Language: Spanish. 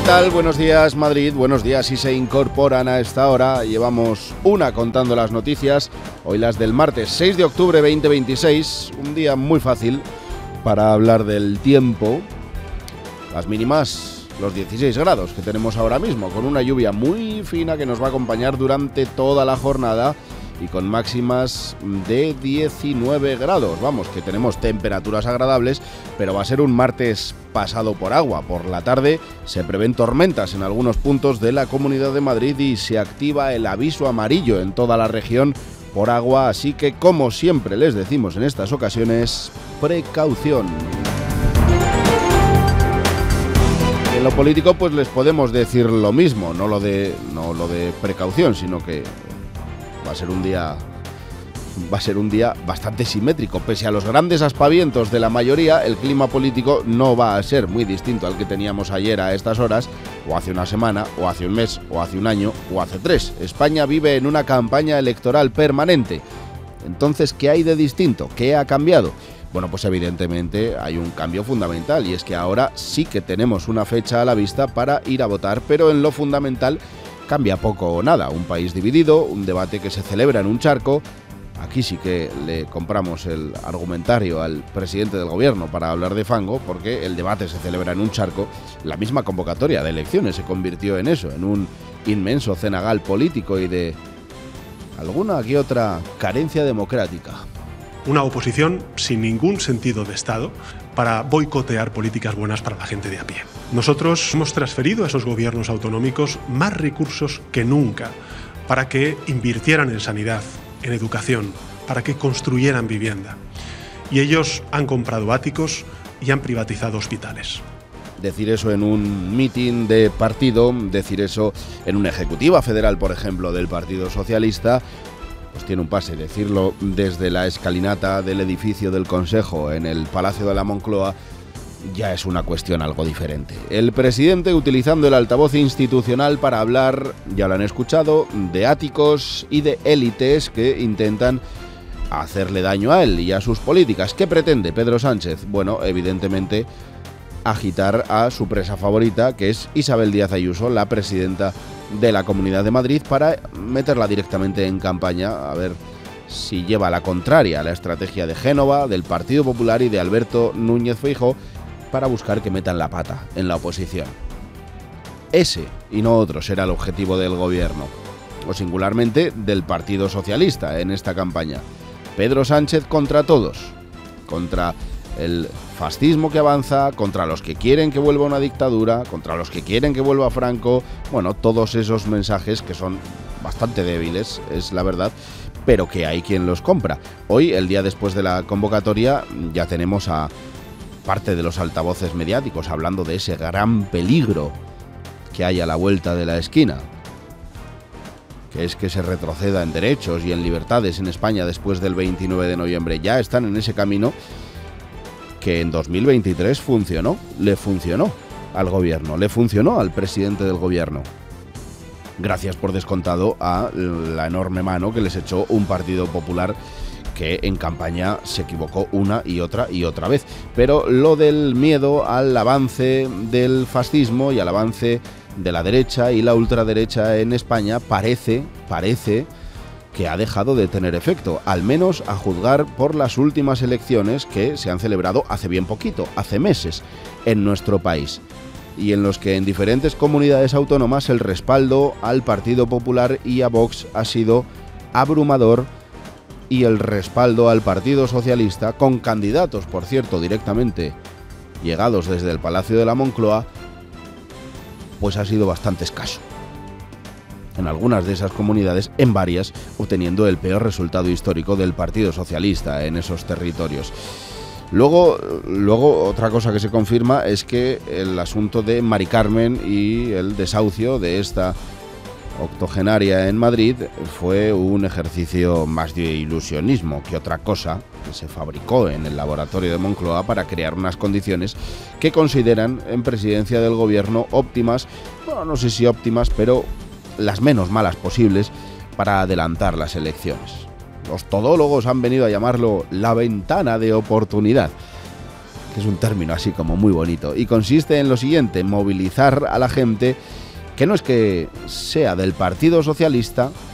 tal? Buenos días Madrid, buenos días si se incorporan a esta hora. Llevamos una contando las noticias, hoy las del martes 6 de octubre 2026, un día muy fácil para hablar del tiempo. Las mínimas, los 16 grados que tenemos ahora mismo, con una lluvia muy fina que nos va a acompañar durante toda la jornada y con máximas de 19 grados. Vamos, que tenemos temperaturas agradables, pero va a ser un martes pasado por agua. Por la tarde se prevén tormentas en algunos puntos de la Comunidad de Madrid y se activa el aviso amarillo en toda la región por agua, así que, como siempre les decimos en estas ocasiones, precaución. En lo político pues les podemos decir lo mismo, no lo de precaución, sino que va a ser un día bastante simétrico. Pese a los grandes aspavientos de la mayoría, el clima político no va a ser muy distinto al que teníamos ayer a estas horas, o hace una semana, o hace un mes, o hace un año, o hace 3. España vive en una campaña electoral permanente. Entonces, ¿qué hay de distinto? ¿Qué ha cambiado? Bueno, pues evidentemente hay un cambio fundamental, y es que ahora sí que tenemos una fecha a la vista para ir a votar, pero en lo fundamental cambia poco o nada. Un país dividido, un debate que se celebra en un charco. Aquí sí que le compramos el argumentario al presidente del gobierno para hablar de fango, porque el debate se celebra en un charco. La misma convocatoria de elecciones se convirtió en eso, en un inmenso cenagal político y de alguna que otra carencia democrática. Una oposición sin ningún sentido de Estado para boicotear políticas buenas para la gente de a pie. Nosotros hemos transferido a esos gobiernos autonómicos más recursos que nunca para que invirtieran en sanidad, en educación, para que construyeran vivienda. Y ellos han comprado áticos y han privatizado hospitales. Decir eso en un mitin de partido, decir eso en una ejecutiva federal, por ejemplo, del Partido Socialista, pues tiene un pase. Decirlo desde la escalinata del edificio del Consejo en el Palacio de la Moncloa ya es una cuestión algo diferente. El presidente utilizando el altavoz institucional para hablar, ya lo han escuchado, de áticos y de élites que intentan hacerle daño a él y a sus políticas. ¿Qué pretende Pedro Sánchez? Bueno, evidentemente agitar a su presa favorita, que es Isabel Díaz Ayuso, la presidenta de la Comunidad de Madrid, para meterla directamente en campaña, a ver si lleva la contraria a la estrategia de Génova, del Partido Popular y de Alberto Núñez Feijóo, para buscar que metan la pata en la oposición. Ese y no otro será el objetivo del gobierno, o singularmente del Partido Socialista en esta campaña. Pedro Sánchez contra todos, contra el fascismo que avanza, contra los que quieren que vuelva una dictadura, contra los que quieren que vuelva Franco. Bueno, todos esos mensajes que son bastante débiles, es la verdad, pero que hay quien los compra. Hoy, el día después de la convocatoria, ya tenemos a parte de los altavoces mediáticos hablando de ese gran peligro que hay a la vuelta de la esquina, que es que se retroceda en derechos y en libertades en España después del 29 de noviembre. Ya están en ese camino que en 2023 funcionó, le funcionó al gobierno, le funcionó al presidente del gobierno. Gracias, por descontado, a la enorme mano que les echó un Partido Popular que en campaña se equivocó una y otra vez. Pero lo del miedo al avance del fascismo y al avance de la derecha y la ultraderecha en España parece que ha dejado de tener efecto, al menos a juzgar por las últimas elecciones que se han celebrado hace bien poquito, hace meses, en nuestro país, y en los que en diferentes comunidades autónomas el respaldo al Partido Popular y a Vox ha sido abrumador, y el respaldo al Partido Socialista, con candidatos, por cierto, directamente llegados desde el Palacio de la Moncloa, pues ha sido bastante escaso. En algunas de esas comunidades, en varias, obteniendo el peor resultado histórico del Partido Socialista en esos territorios. Luego otra cosa que se confirma es que el asunto de Mari Carmen y el desahucio de esta octogenaria en Madrid fue un ejercicio más de ilusionismo que otra cosa, que se fabricó en el laboratorio de Moncloa para crear unas condiciones que consideran en presidencia del gobierno óptimas, bueno, no sé si óptimas, pero las menos malas posibles para adelantar las elecciones. Los todólogos han venido a llamarlo la ventana de oportunidad. que es un término así como muy bonito, y consiste en lo siguiente: movilizar a la gente que no es que sea del Partido Socialista,